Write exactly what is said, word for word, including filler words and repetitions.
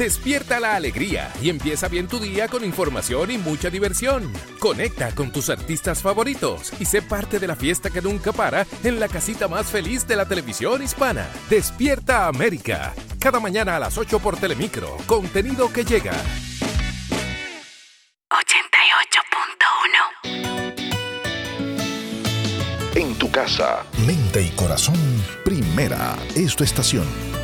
Despierta la alegría y empieza bien tu día con información y mucha diversión. Conecta con tus artistas favoritos y sé parte de la fiesta que nunca para en la casita más feliz de la televisión hispana. Despierta América. Cada mañana a las ocho por Telemicro. Contenido que llega. ochenta y ocho punto uno. En tu casa, mente y corazón, Primera es tu estación.